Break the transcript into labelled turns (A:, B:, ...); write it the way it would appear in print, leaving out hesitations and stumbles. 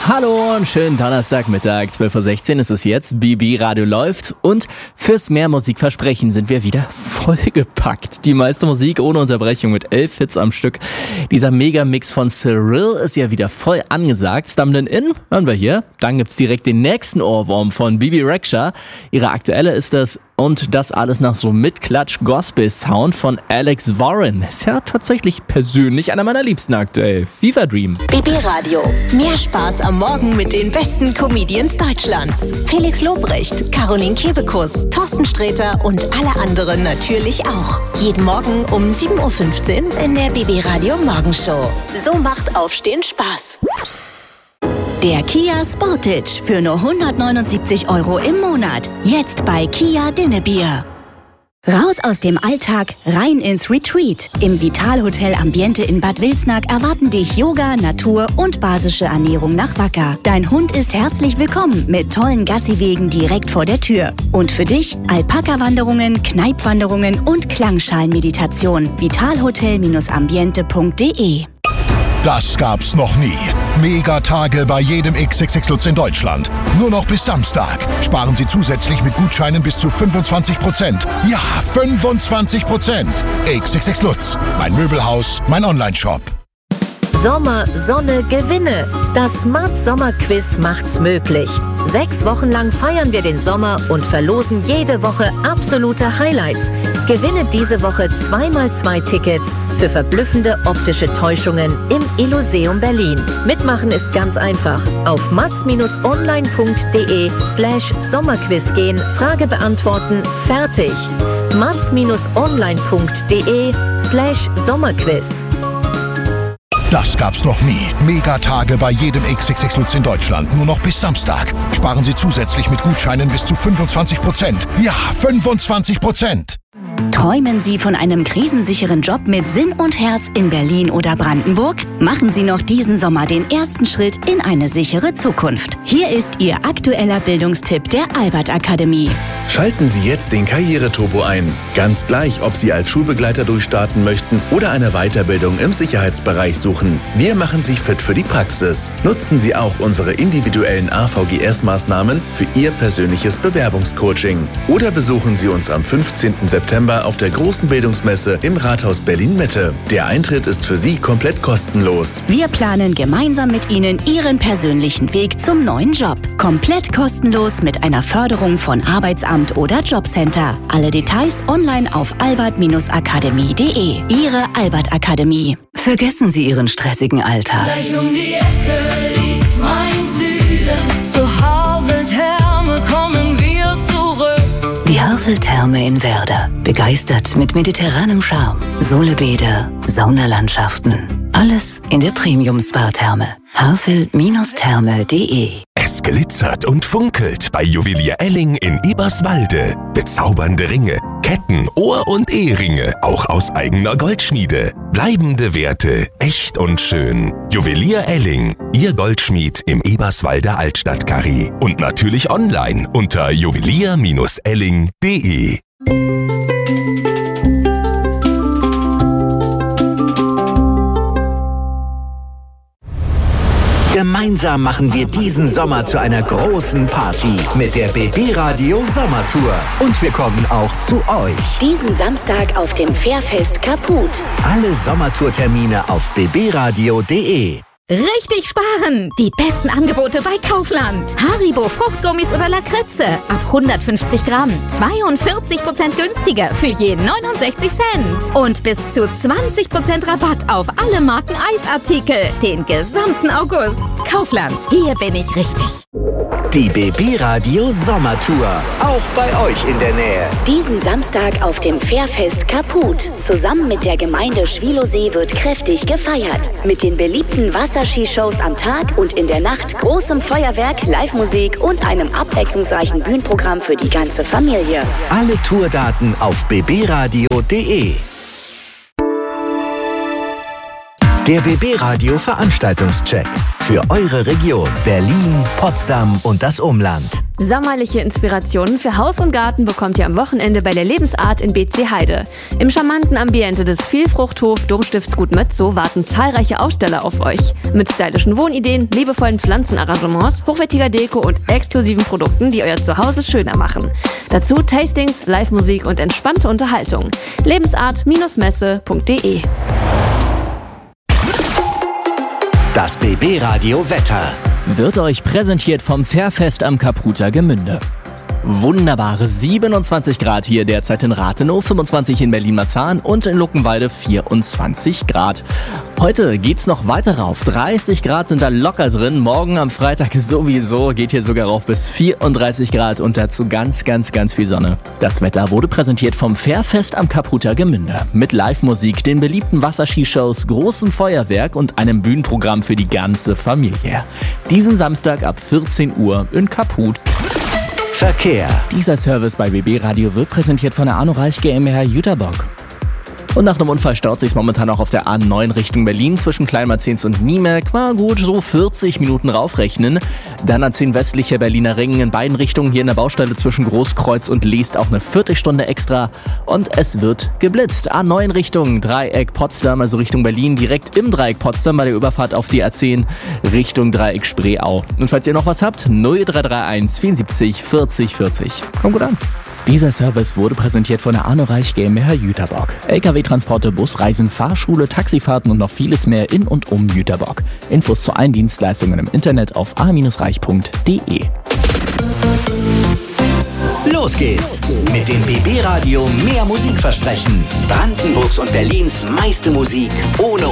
A: Hallo und schönen Donnerstagmittag, 12:16 Uhr ist es jetzt, BB Radio läuft und fürs mehr Musikversprechen sind wir wieder vollgepackt. Die meiste Musik ohne Unterbrechung mit 11 Hits am Stück. Dieser Megamix von Cyril ist ja wieder voll angesagt. Stumbling In hören wir hier. Dann gibt's direkt den nächsten Ohrwurm von Bibi Rexha. Ihre aktuelle ist es. Und das alles nach so Mitklatsch-Gospel-Sound von Alex Warren. Ist ja tatsächlich persönlich einer meiner Liebsten aktuell. Fever Dream.
B: BB Radio. Mehr Spaß am Morgen mit den besten Comedians Deutschlands. Felix Lobrecht, Caroline Kebekus, Thorsten Sträter und alle anderen natürlich auch. Jeden Morgen um 7:15 Uhr in der BB Radio Morgenshow. So macht Aufstehen Spaß. Der Kia Sportage für nur 179 € im Monat. Jetzt bei Kia Dinnebier. Raus aus dem Alltag, rein ins Retreat. Im Vitalhotel Ambiente in Bad Wilsnack erwarten dich Yoga, Natur und basische Ernährung nach Wacker. Dein Hund ist herzlich willkommen mit tollen Gassiwegen direkt vor der Tür. Und für dich Alpaka-Wanderungen, Kneipwanderungen und Klangschalenmeditation. vitalhotel-ambiente.de.
C: Das gab's noch nie. Megatage bei jedem XXX Lutz in Deutschland. Nur noch bis Samstag. Sparen Sie zusätzlich mit Gutscheinen bis zu 25%. Ja, 25%. XXX Lutz. Mein Möbelhaus, mein Onlineshop.
D: Sommer, Sonne, Gewinne. Das März-Sommer-Quiz macht's möglich. 6 Wochen lang feiern wir den Sommer und verlosen jede Woche absolute Highlights. Gewinne diese Woche 2x2 Tickets für verblüffende optische Täuschungen im Illuseum Berlin. Mitmachen ist ganz einfach. Auf mats-online.de/Sommerquiz gehen, Frage beantworten, fertig. mats-online.de/Sommerquiz.
C: Das gab's noch nie. Megatage bei jedem XXX Lutz in Deutschland. Nur noch bis Samstag. Sparen Sie zusätzlich mit Gutscheinen bis zu 25%. Ja, 25%.
B: Träumen Sie von einem krisensicheren Job mit Sinn und Herz in Berlin oder Brandenburg? Machen Sie noch diesen Sommer den ersten Schritt in eine sichere Zukunft. Hier ist Ihr aktueller Bildungstipp der Albert Akademie.
E: Schalten Sie jetzt den Karriereturbo ein. Ganz gleich, ob Sie als Schulbegleiter durchstarten möchten oder eine Weiterbildung im Sicherheitsbereich suchen. Wir machen Sie fit für die Praxis. Nutzen Sie auch unsere individuellen AVGS-Maßnahmen für Ihr persönliches Bewerbungscoaching. Oder besuchen Sie uns am 15. September auf der großen Bildungsmesse im Rathaus Berlin-Mitte. Der Eintritt ist für Sie komplett kostenlos.
B: Wir planen gemeinsam mit Ihnen Ihren persönlichen Weg zum neuen Job. Komplett kostenlos mit einer Förderung von Arbeitsamt oder Jobcenter. Alle Details online auf albert-akademie.de. Ihre Albert Akademie.
F: Vergessen Sie Ihren stressigen Alltag.
G: Gleich um die Ecke liegt mein Süden. Zur Haveltherme kommen wir zurück.
F: Die Haveltherme in Werder. Begeistert mit mediterranem Charme. Solebäder, Saunalandschaften. Alles in der Premium-Spa-Therme. havel-therme.de.
H: Es glitzert und funkelt bei Juwelier Elling in Eberswalde. Bezaubernde Ringe, Ketten, Ohr- und Eheringe, auch aus eigener Goldschmiede. Bleibende Werte, echt und schön. Juwelier Elling, Ihr Goldschmied im Eberswalder Altstadtkarree. Und natürlich online unter juwelier-elling.de.
I: Gemeinsam machen wir diesen Sommer zu einer großen Party mit der BB Radio Sommertour. Und wir kommen auch zu euch.
B: Diesen Samstag auf dem Fährfest Kaput.
I: Alle Sommertourtermine auf bbradio.de.
J: Richtig sparen! Die besten Angebote bei Kaufland. Haribo Fruchtgummis oder Lakritze ab 150 Gramm. 42% günstiger für jeden 69 Cent. Und bis zu 20% Rabatt auf alle Marken Eisartikel. Den gesamten August. Kaufland, hier bin ich richtig.
I: Die BB Radio Sommertour. Auch bei euch in der Nähe.
B: Diesen Samstag auf dem Fährfest Kaput. Zusammen mit der Gemeinde Schwilosee wird kräftig gefeiert. Mit den beliebten Wasserskishows am Tag und in der Nacht großem Feuerwerk, Live-Musik und einem abwechslungsreichen Bühnenprogramm für die ganze Familie.
I: Alle Tourdaten auf bbradio.de. Der BB Radio Veranstaltungscheck. für eure Region, Berlin, Potsdam und das Umland.
K: Sommerliche Inspirationen für Haus und Garten bekommt ihr am Wochenende bei der Lebensart in BC Heide. Im charmanten Ambiente des Vielfruchthof Domstiftsgut Mötzow warten zahlreiche Aussteller auf euch. Mit stylischen Wohnideen, liebevollen Pflanzenarrangements, hochwertiger Deko und exklusiven Produkten, die euer Zuhause schöner machen. Dazu Tastings, Live-Musik und entspannte Unterhaltung. Lebensart-messe.de.
I: Das BB-Radio Wetter
A: wird euch präsentiert vom Fährfest am Kaputer Gemünde. Wunderbare 27 Grad hier derzeit in Rathenow, 25 in Berlin-Marzahn und in Luckenwalde 24 Grad. Heute geht's noch weiter rauf. 30 Grad sind da locker drin. Morgen am Freitag sowieso geht hier sogar rauf bis 34 Grad und dazu ganz viel Sonne. Das Wetter wurde präsentiert vom Fährfest am Kaputer Gemünde. Mit Live-Musik, den beliebten Wasserskishows, großem Feuerwerk und einem Bühnenprogramm für die ganze Familie. Diesen Samstag ab 14 Uhr in Kaput.
I: Verkehr.
A: Dieser Service bei BB Radio wird präsentiert von der Arno Reich GmbH Jüterbock. Und nach einem Unfall staut sich momentan auch auf der A9 Richtung Berlin zwischen Kleinmarzens und Niemelk. Mal gut, so 40 Minuten raufrechnen. Dann A10 westlicher Berliner Ring in beiden Richtungen hier in der Baustelle zwischen Großkreuz und Leest auch eine Viertelstunde extra. Und es wird geblitzt. A9 Richtung Dreieck Potsdam, also Richtung Berlin, direkt im Dreieck Potsdam bei der Überfahrt auf die A10 Richtung Dreieck Spreeau. Und falls ihr noch was habt, 0331 74 40 40. Kommt gut an. Dieser Service wurde präsentiert von der Arno Reich GmbH Jüterbock. LKW-Transporte, Busreisen, Fahrschule, Taxifahrten und noch vieles mehr in und um Jüterbock. Infos zu allen Dienstleistungen im Internet auf a-reich.de.
I: Los geht's mit dem BB Radio mehr Musikversprechen. Brandenburgs und Berlins meiste Musik ohne